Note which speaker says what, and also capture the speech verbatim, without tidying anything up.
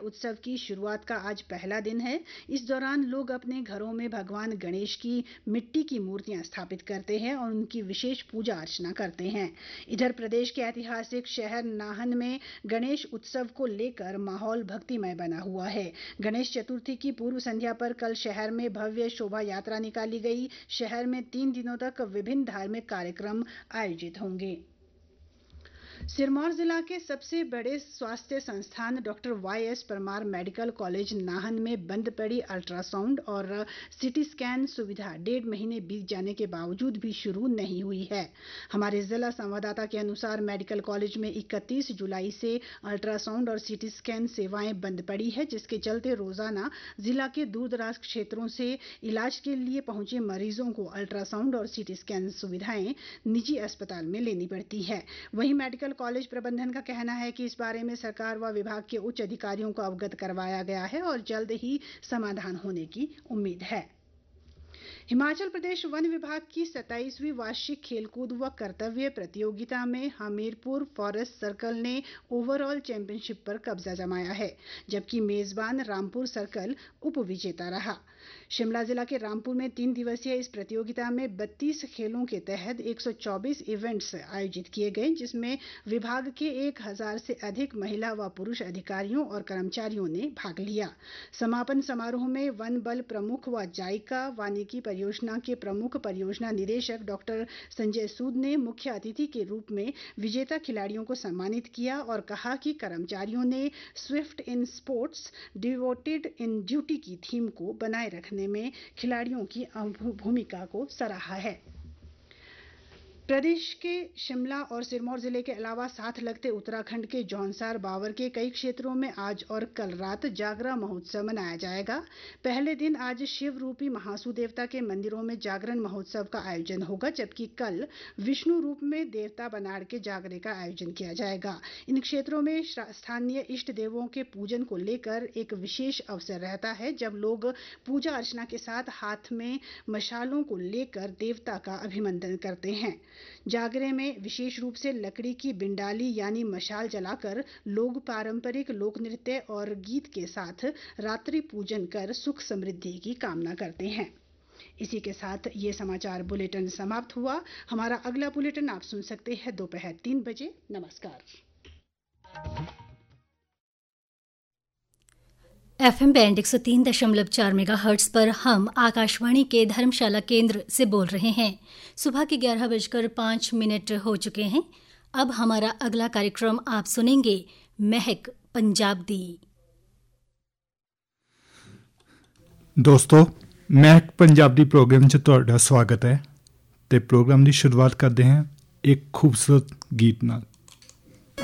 Speaker 1: उत्सव की शुरुआत का आज पहला दिन है। इस दौरान लोग अपने घरों में भगवान गणेश की मिट्टी की मूर्तियां स्थापित करते हैं और उनकी विशेष पूजा अर्चना करते हैं। इधर प्रदेश के ऐतिहासिक शहर नाहन में गणेश उत्सव को लेकर माहौल भक्तिमय बना हुआ है। गणेश चतुर्थी की पूर्व संध्या पर कल शहर में भव्य शोभा यात्रा निकाली गई। शहर में तीन दिनों तक विभिन्न धार्मिक कार्यक्रम आयोजित होंगे। सिरमौर जिला के सबसे बड़े स्वास्थ्य संस्थान doctor Y S Parmar medical college Nahan में बंद पड़ी अल्ट्रासाउंड और सीटी स्कैन सुविधा डेढ़ महीने बीत जाने के बावजूद भी शुरू नहीं हुई है। हमारे जिला संवाददाता के अनुसार मेडिकल कॉलेज में इकतीस जुलाई से अल्ट्रासाउंड और सीटी स्कैन सेवाएं बंद पड़ी है, जिसके चलते रोजाना जिला के दूरदराज क्षेत्रों से इलाज के लिए पहुंचे मरीजों को अल्ट्रासाउंड और सीटी स्कैन सुविधाएं निजी अस्पताल में लेनी पड़ती है। वहीं मेडिकल कॉलेज प्रबंधन का कहना है कि इस बारे में सरकार व विभाग के उच्च अधिकारियों को अवगत करवाया गया है और जल्द ही समाधान होने की उम्मीद है। हिमाचल प्रदेश वन विभाग की सत्ताईसवीं वार्षिक खेलकूद व कर्तव्य प्रतियोगिता में हमीरपुर फॉरेस्ट सर्कल ने ओवरऑल चैंपियनशिप पर कब्जा जमाया है, जबकि मेजबान रामपुर सर्कल उप विजेता रहा। शिमला जिला के रामपुर में तीन दिवसीय इस प्रतियोगिता में बत्तीस खेलों के तहत एक सौ चौबीस इवेंट्स आयोजित किए गए, जिसमें विभाग के एक हजार से अधिक महिला व पुरुष अधिकारियों और कर्मचारियों ने भाग लिया। समापन समारोह में वन बल प्रमुख व जायका वानिकी परियोजना के प्रमुख परियोजना निदेशक डॉक्टर संजय सूद ने मुख्य अतिथि के रूप में विजेता खिलाड़ियों को सम्मानित किया और कहा कि कर्मचारियों ने Swift in sports devoted in duty की थीम को बनाए रखने में खिलाड़ियों की भूमिका को सराहा है। प्रदेश के शिमला और सिरमौर जिले के अलावा साथ लगते उत्तराखंड के जौनसार बावर के कई क्षेत्रों में आज और कल रात जागरा महोत्सव मनाया जाएगा। पहले दिन आज शिव रूपी महासू देवता के मंदिरों में जागरण महोत्सव का आयोजन होगा, जबकि कल विष्णु रूप में देवता बनाड़ के जागरे का आयोजन किया जाएगा। इन क्षेत्रों में स्थानीय इष्ट देवों के पूजन को लेकर एक विशेष अवसर रहता है, जब लोग पूजा अर्चना के साथ हाथ में मशालों को लेकर देवता का अभिनंदन करते हैं। जागरे में विशेष रूप से लकड़ी की बिंडाली यानी मशाल जलाकर लोग पारंपरिक लोक नृत्य और गीत के साथ रात्रि पूजन कर सुख समृद्धि की कामना करते हैं। इसी के साथ ये समाचार बुलेटिन समाप्त हुआ। हमारा अगला बुलेटिन आप सुन सकते हैं दोपहर तीन बजे। नमस्कार।
Speaker 2: एफएम बैंड एक सौ तीन दशमलव चार मेगा हर्ट्ज पर हम आकाशवाणी के धर्मशाला केंद्र से बोल रहे हैं। सुबह के ग्यारह बजकर पाँच मिनट हो चुके हैं। अब हमारा अगला कार्यक्रम आप सुनेंगे महक पंजाब दी।
Speaker 3: दोस्तों, महक पंजाब दी प्रोग्राम च तुहाडा स्वागत है ते प्रोग्राम की शुरुआत करते हैं एक खूबसूरत गीत नाल।